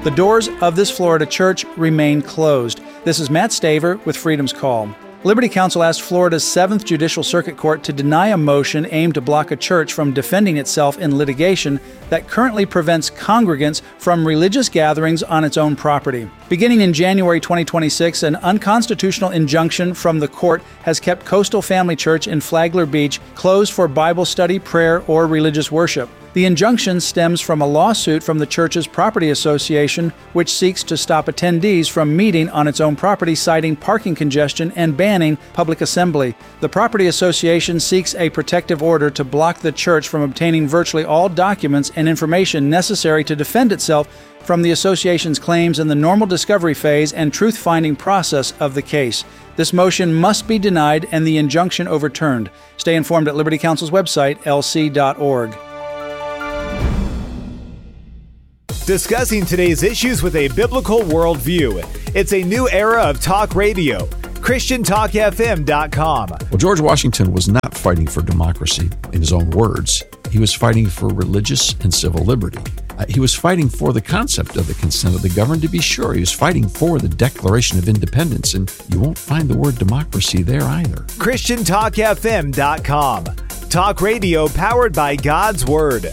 The doors of this Florida church remain closed. This is Matt Staver with Freedom's Call. Liberty Counsel asked Florida's 7th Judicial Circuit Court to deny a motion aimed to block a church from defending itself in litigation that currently prevents congregants from religious gatherings on its own property. Beginning in January 2026, an unconstitutional injunction from the court has kept Coastal Family Church in Flagler Beach closed for Bible study, prayer, or religious worship. The injunction stems from a lawsuit from the church's property association, which seeks to stop attendees from meeting on its own property, citing parking congestion and banning public assembly. The property association seeks a protective order to block the church from obtaining virtually all documents and information necessary to defend itself from the association's claims in the normal discovery phase and truth-finding process of the case. This motion must be denied and the injunction overturned. Stay informed at Liberty Counsel's website, lc.org. Discussing today's issues with a biblical worldview. It's a new era of talk radio. ChristianTalkFM.com. Well, George Washington was not fighting for democracy in his own words. He was fighting for religious and civil liberty. He was fighting for the concept of the consent of the governed, to be sure. He was fighting for the Declaration of Independence, and you won't find the word democracy there either. ChristianTalkFM.com. Talk radio powered by God's Word.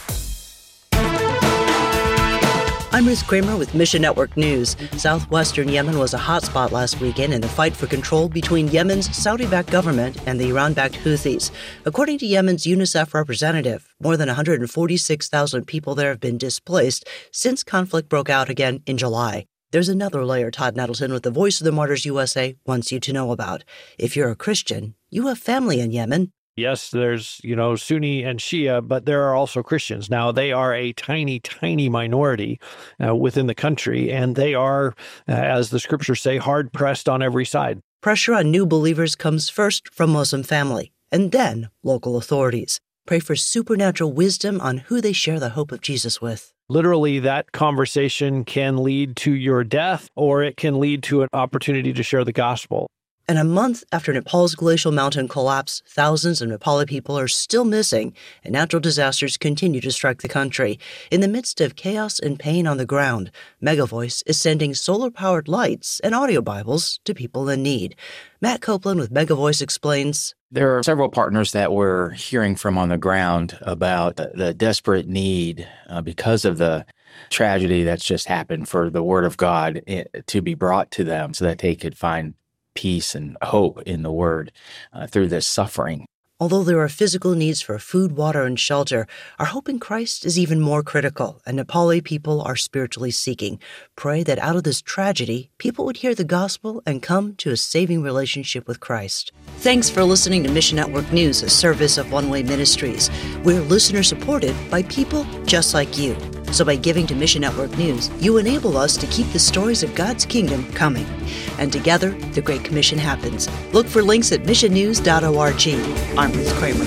I'm Ruth Kramer with Mission Network News. Southwestern Yemen was a hotspot last weekend in the fight for control between Yemen's Saudi-backed government and the Iran-backed Houthis. According to Yemen's UNICEF representative, more than 146,000 people there have been displaced since conflict broke out again in July. There's another layer Todd Nettleton with the Voice of the Martyrs USA wants you to know about. If you're a Christian, you have family in Yemen. Yes, there's, Sunni and Shia, but there are also Christians. Now, they are a tiny, tiny minority within the country, and they are, as the scriptures say, hard-pressed on every side. Pressure on new believers comes first from Muslim family, and then local authorities. Pray for supernatural wisdom on who they share the hope of Jesus with. Literally, that conversation can lead to your death, or it can lead to an opportunity to share the gospel. And a month after Nepal's glacial mountain collapse, thousands of Nepali people are still missing, and natural disasters continue to strike the country. In the midst of chaos and pain on the ground, Megavoice is sending solar-powered lights and audio Bibles to people in need. Matt Copeland with Megavoice explains. There are several partners that we're hearing from on the ground about the desperate need because of the tragedy that's just happened for the Word of God to be brought to them so that they could find peace and hope in the Word through this suffering. Although there are physical needs for food, water, and shelter, our hope in Christ is even more critical, and Nepali people are spiritually seeking. Pray that out of this tragedy, people would hear the gospel and come to a saving relationship with Christ. Thanks for listening to Mission Network News, a service of One Way Ministries. We're listener-supported by people just like you. So by giving to Mission Network News, you enable us to keep the stories of God's kingdom coming. And together, the Great Commission happens. Look for links at missionnews.org. I'm Ruth Kramer.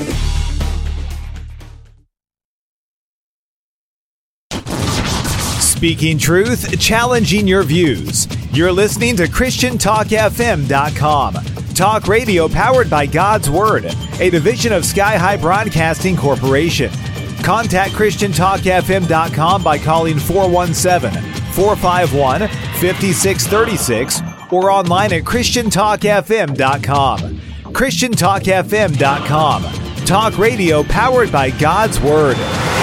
Speaking truth, challenging your views. You're listening to ChristianTalkFM.com. Talk radio powered by God's Word, a division of Sky High Broadcasting Corporation. Contact ChristianTalkFM.com by calling 417-451-5636 or online at ChristianTalkFM.com. ChristianTalkFM.com. Talk radio powered by God's Word.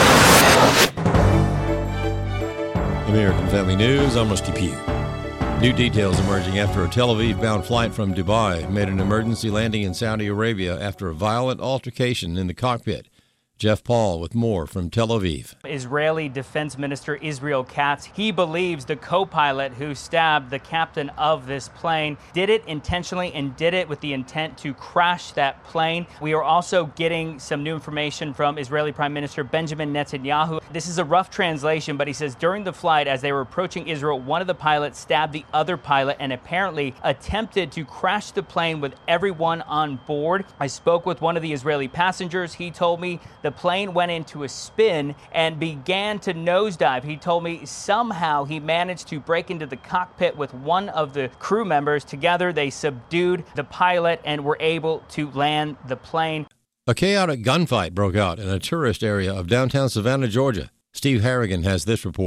American Family News, I'm Rusty Pugh. New details emerging after a Tel Aviv-bound flight from Dubai made an emergency landing in Saudi Arabia after a violent altercation in the cockpit. Jeff Paul with more from Tel Aviv. Israeli Defense Minister Israel Katz, he believes the co-pilot who stabbed the captain of this plane did it intentionally and did it with the intent to crash that plane. We are also getting some new information from Israeli Prime Minister Benjamin Netanyahu. This is a rough translation, but he says during the flight, as they were approaching Israel, one of the pilots stabbed the other pilot and apparently attempted to crash the plane with everyone on board. I spoke with one of the Israeli passengers. He told me the plane went into a spin and began to nosedive. He told me somehow he managed to break into the cockpit with one of the crew members. Together, they subdued the pilot and were able to land the plane. A chaotic gunfight broke out in a tourist area of downtown Savannah, Georgia. Steve Harrigan has this report.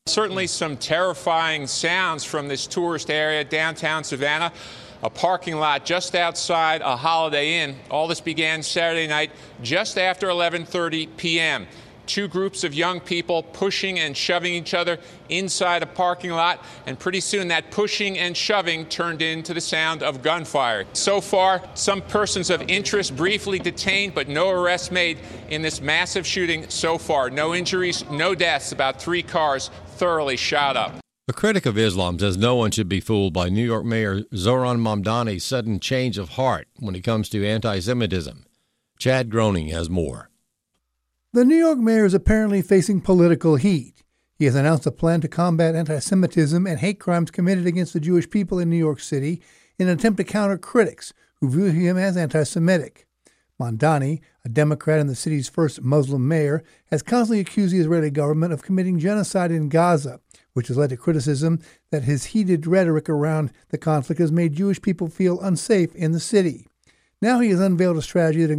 Certainly some terrifying sounds from this tourist area, downtown Savannah, a parking lot just outside a Holiday Inn. All this began Saturday night just after 11:30 p.m. Two groups of young people pushing and shoving each other inside a parking lot, and pretty soon that pushing and shoving turned into the sound of gunfire. So far, some persons of interest briefly detained, but no arrests made in this massive shooting so far. No injuries, no deaths, about 3 cars thoroughly shot up. A critic of Islam says no one should be fooled by New York Mayor Zohran Mamdani's sudden change of heart when it comes to anti-Semitism. Chad Groening has more. The New York mayor is apparently facing political heat. He has announced a plan to combat anti-Semitism and hate crimes committed against the Jewish people in New York City in an attempt to counter critics who view him as anti-Semitic. Mamdani, a Democrat and the city's first Muslim mayor, has constantly accused the Israeli government of committing genocide in Gaza, which has led to criticism that his heated rhetoric around the conflict has made Jewish people feel unsafe in the city. Now he has unveiled a strategy that